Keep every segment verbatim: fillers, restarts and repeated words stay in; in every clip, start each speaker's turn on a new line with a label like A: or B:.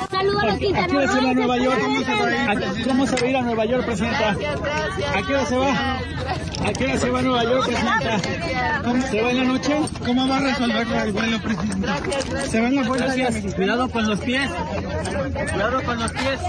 A: Saludos, Quintana Roo.
B: ¿A qué hora se va a Nueva York? ¿Cómo se va a ir a Nueva York, presidenta? ¿A qué hora se va? ¿A qué hora se va a Nueva York, presidenta? ¿Se va en la noche? ¿Cómo va a resolver el vuelo, presidenta? ¿Se va en la vuelta? Gracias. Cuidado con los pies. Cuidado con los pies.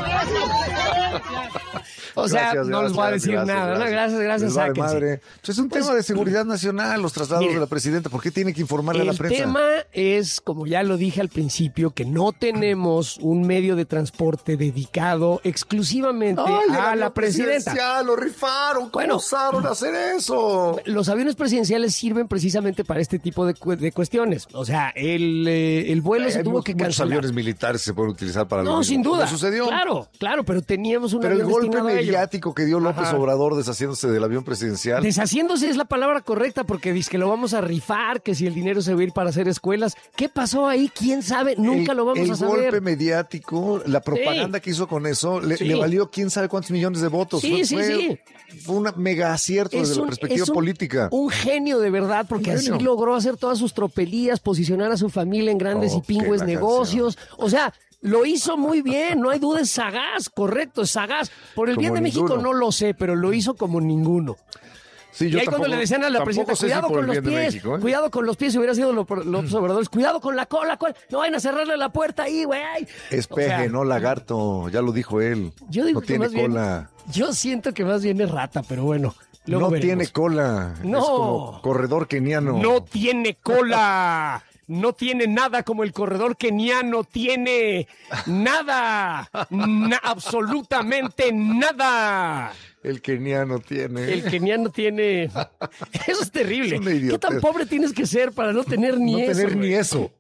C: O sea,
D: Gracias,
C: no les voy a
D: gracias,
C: decir
D: gracias,
C: nada, ¿no?
D: gracias.
C: Gracias, gracias,
D: Les vale
C: sáquense.
D: madre. Pues es un
C: Pues,
D: tema de seguridad nacional, los traslados
C: mire,
D: de la presidenta. ¿Por qué tiene que informarle a la
C: El
D: prensa?
C: tema es, como ya lo dije al principio, que no tenemos un medio de transporte dedicado exclusivamente
D: Ay,
C: a
D: el
C: la
D: avión
C: presidenta.
D: presidencial, lo rifaron. ¿Cómo
C: Bueno,
D: osaron hacer eso?
C: Los aviones presidenciales sirven precisamente para este tipo de, cu- de cuestiones. O sea, el, eh, el vuelo
D: Eh,
C: se tuvo
D: muchos
C: que cancelar.
D: aviones militares se pueden utilizar para lo
C: No,
D: mismo,
C: sin duda.
D: como sucedió.
C: Claro, claro, pero teníamos un
D: Pero el
C: avión
D: golpe
C: destinado a ello.
D: mediático que dio López
C: Ajá.
D: Obrador deshaciéndose del avión presidencial.
C: Deshaciéndose es la palabra correcta porque dice que lo vamos a rifar, que si el dinero se va a ir para hacer escuelas. ¿Qué pasó ahí? ¿Quién sabe? Nunca
D: el,
C: lo vamos
D: el
C: a saber.
D: golpe mediático, la propaganda que hizo con eso, le,
C: Sí.
D: le valió quién sabe cuántos millones de votos.
C: Sí,
D: fue,
C: sí,
D: fue,
C: sí.
D: fue un mega acierto
C: Es
D: desde
C: un-
D: la perspectiva
C: es un-
D: política.
C: Un genio de verdad, porque
D: Un
C: así
D: genio.
C: logró hacer todas sus tropelías, posicionar a su familia en grandes
D: Oh,
C: y pingües
D: qué la
C: negocios. O sea, lo hizo muy bien, no hay duda, es sagaz, correcto, es sagaz. Por el
D: Como
C: bien de México
D: ninguno.
C: no lo sé, pero lo hizo como ninguno.
D: Sí,
C: Y ahí cuando le decían a la
D: tampoco
C: presidenta,
D: sé si
C: cuidado
D: por
C: con
D: el
C: los
D: bien de
C: pies,
D: México, ¿eh?
C: cuidado con los pies, si hubiera sido López López Obrador, cuidado con la cola, cola, no vayan a cerrarle la puerta ahí, güey.
D: Es
C: O
D: peje,
C: sea,
D: no lagarto, ya lo dijo él.
C: Yo digo
D: no
C: que
D: tiene
C: más bien,
D: cola.
C: yo siento que más bien es rata, pero bueno. luego
D: No
C: veremos.
D: tiene cola.
C: No.
D: Es como corredor keniano.
C: No tiene cola. No tiene nada como el corredor keniano tiene nada. Na- absolutamente nada.
D: El keniano tiene.
C: El keniano tiene... Eso es terrible.
D: Es una
C: ¿Qué
D: idiotez.
C: tan pobre tienes que ser para no tener ni
D: no
C: eso?
D: tener
C: güey?
D: ni eso.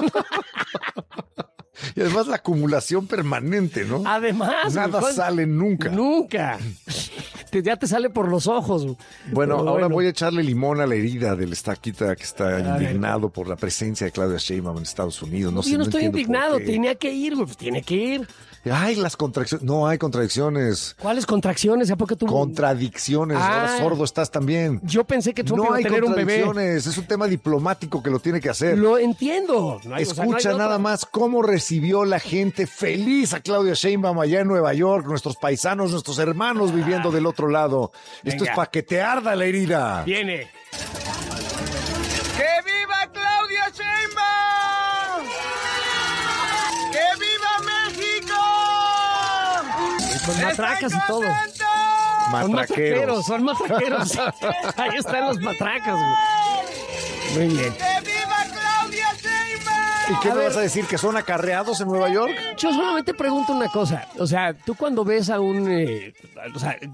D: Y además la acumulación permanente, ¿no?
C: Además...
D: Nada
C: güey,
D: sale nunca.
C: Nunca. Te- ya te sale por los ojos.
D: Bueno,
C: Pero
D: ahora voy a echarle limón a la herida del estaquita que está
C: ver.
D: indignado por la presencia de Claudia Sheinbaum en Estados Unidos. No sé,
C: Yo no
D: no
C: estoy
D: entiendo por
C: indignado.
D: qué.
C: Tenía que ir, güey. Pues tiene que ir.
D: Ay, las contracciones. No hay contradicciones.
C: ¿Cuáles contracciones? ¿A poco tú...?
D: Contradicciones.
C: Ah.
D: Ahora sordo estás también.
C: Yo pensé que Trump
D: No
C: iba a
D: hay
C: tener un bebé.
D: contradicciones. Es un tema diplomático que lo tiene que hacer.
C: Lo entiendo. No hay- o sea, no hay
D: Escucha
C: de
D: nada
C: otra.
D: más cómo recibió la gente feliz a Claudia Sheinbaum allá en Nueva York, nuestros paisanos, nuestros hermanos viviendo del otro lado. Esto
C: Venga.
D: es para que te arda la herida.
C: Viene.
E: ¡Que viva Claudia Sheinbaum! ¡Que viva México!
C: Con matracas y todo. Son
D: Matraqueros.
C: matraqueros, son matraqueros. Ahí están los matracas, güey. Muy bien.
E: ¡Que viva Claudia Sheinbaum!
D: ¿Y qué
C: A
D: me
C: ver.
D: vas a decir? ¿Que son acarreados en Nueva York?
C: Yo solamente pregunto una cosa. O sea, tú cuando ves a un... eh, o sea,